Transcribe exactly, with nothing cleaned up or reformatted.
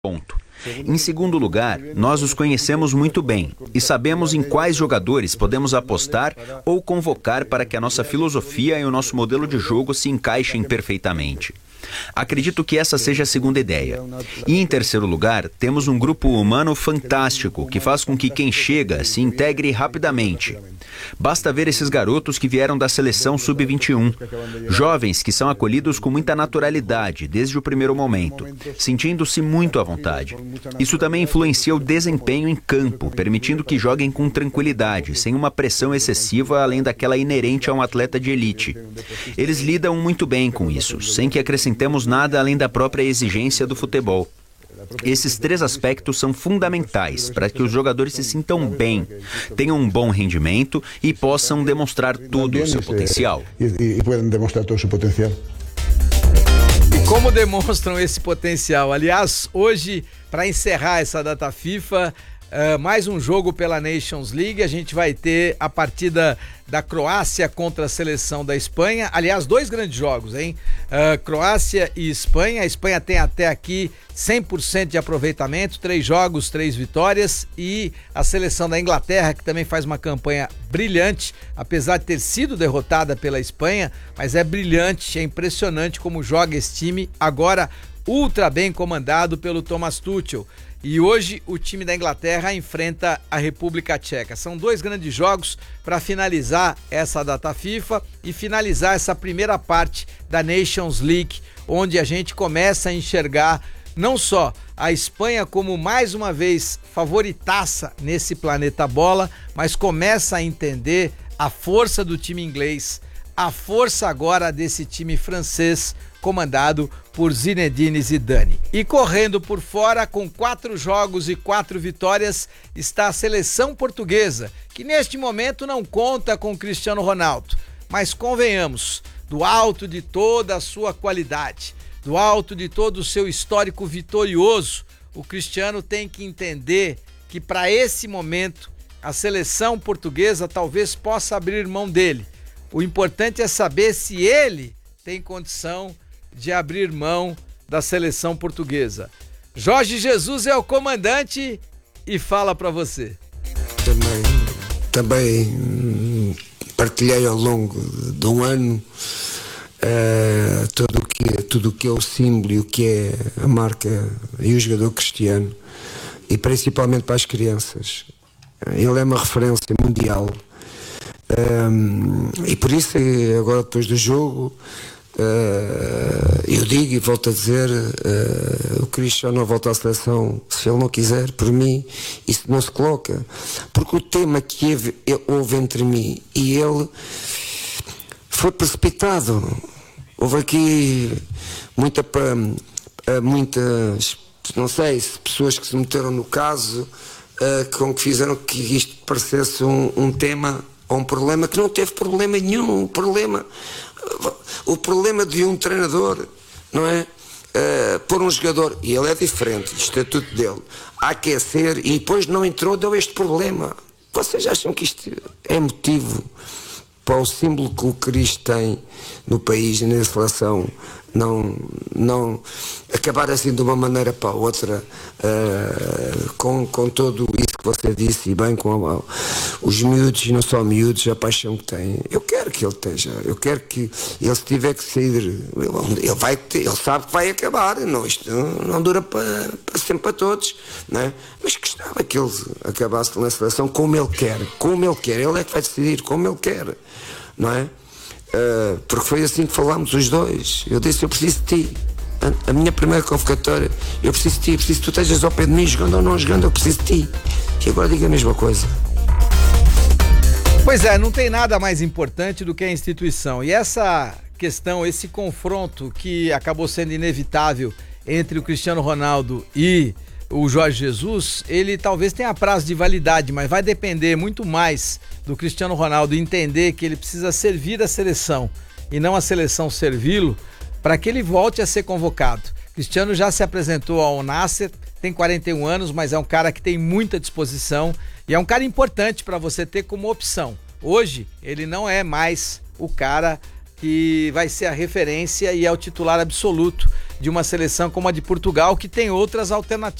Ponto. Em segundo lugar, nós os conhecemos muito bem e sabemos em quais jogadores podemos apostar ou convocar para que a nossa filosofia e o nosso modelo de jogo se encaixem perfeitamente. Acredito que essa seja a segunda ideia. E em terceiro lugar, temos um grupo humano fantástico que faz com que quem chega se integre rapidamente. Basta ver esses garotos que vieram da seleção sub vinte e um, jovens que são acolhidos com muita naturalidade desde o primeiro momento, sentindo-se muito à vontade. Isso também influencia o desempenho em campo, permitindo que joguem com tranquilidade, sem uma pressão excessiva além daquela inerente a um atleta de elite. Eles lidam muito bem com isso, sem que acrescentemos nada além da própria exigência do futebol. Esses três aspectos são fundamentais para que os jogadores se sintam bem, tenham um bom rendimento e possam demonstrar todo o seu potencial. E podem demonstrar todo o seu potencial. E como demonstram esse potencial? Aliás, hoje, para encerrar essa data FIFA, uh, mais um jogo pela Nations League. A gente vai ter a partida da Croácia contra a seleção da Espanha. Aliás, dois grandes jogos, hein? Uh, Croácia e Espanha. A Espanha tem até aqui cem por cento de aproveitamento, três jogos, três vitórias. E a seleção da Inglaterra, que também faz uma campanha brilhante, apesar de ter sido derrotada pela Espanha, mas é brilhante, é impressionante como joga esse time, agora ultra bem comandado pelo Thomas Tuchel. E hoje o time da Inglaterra enfrenta a República Tcheca. São dois grandes jogos para finalizar essa data FIFA e finalizar essa primeira parte da Nations League, onde a gente começa a enxergar não só a Espanha como mais uma vez favoritaça nesse planeta bola, mas começa a entender a força do time inglês, a força agora desse time francês comandado por Zinedine Zidane. E correndo por fora, com quatro jogos e quatro vitórias, está a seleção portuguesa, que neste momento não conta com Cristiano Ronaldo. Mas convenhamos, do alto de toda a sua qualidade, do alto de todo o seu histórico vitorioso, o Cristiano tem que entender que para esse momento a seleção portuguesa talvez possa abrir mão dele. O importante é saber se ele tem condição de abrir mão da seleção portuguesa. Jorge Jesus é o comandante e fala para você. Também, também partilhei ao longo de um ano uh, tudo o que, tudo o que é o símbolo e o que é a marca e o jogador Cristiano, e principalmente para as crianças. Ele é uma referência mundial. Um, e por isso, agora depois do jogo, uh, eu digo e volto a dizer, uh, o Cristiano não volta à seleção se ele não quiser. Por mim isso não se coloca, porque o tema que houve entre mim e ele foi precipitado. Houve aqui muita, muitas, não sei, pessoas que se meteram no caso, uh, com que fizeram que isto parecesse um, um tema ou um problema que não teve problema nenhum. O problema, o problema de um treinador, não é? Uh, pôr um jogador, e ele é diferente, o estatuto dele, a aquecer, e depois não entrou, deu este problema. Vocês acham que isto é motivo para o símbolo que o Cristo tem no país e na seleção não, não acabar assim de uma maneira para a outra, uh, com, com tudo isso que você disse, e bem com a, os miúdos, e não só miúdos, a paixão que têm? Eu quero que ele esteja, eu quero que ele, se tiver que sair, ele, ele, vai ter, ele sabe que vai acabar, não, isto não dura para, para sempre para todos, não é? Mas gostava que ele acabasse na seleção como ele quer, como ele quer, ele é que vai decidir como ele quer, não é? Uh, porque foi assim que falámos os dois. Eu disse, eu preciso de ti. A, a minha primeira convocatória, eu preciso de ti, eu preciso que tu estejas ao pé de mim, jogando ou não jogando, eu preciso de ti. E agora diga a mesma coisa. Pois é, não tem nada mais importante do que a instituição. E essa questão, esse confronto que acabou sendo inevitável entre o Cristiano Ronaldo e o Jorge Jesus, ele talvez tenha prazo de validade, mas vai depender muito mais do Cristiano Ronaldo entender que ele precisa servir a seleção e não a seleção servi-lo, para que ele volte a ser convocado. Cristiano já se apresentou ao Nasser, tem quarenta e um anos, mas é um cara que tem muita disposição e é um cara importante para você ter como opção. Hoje, ele não é mais o cara que vai ser a referência e é o titular absoluto de uma seleção como a de Portugal, que tem outras alternativas.